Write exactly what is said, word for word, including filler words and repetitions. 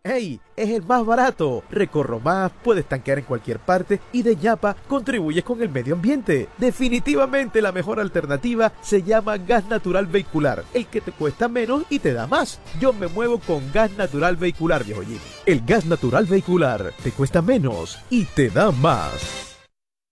¡Ey! Es el más barato. Recorro más, puedes tanquear en cualquier parte y de ñapa contribuyes con el medio ambiente. Definitivamente la mejor alternativa se llama gas natural vehicular, el que te cuesta menos y te da más. Yo me muevo con gas natural vehicular, viejo Jimmy. El gas natural vehicular te cuesta menos y te da más.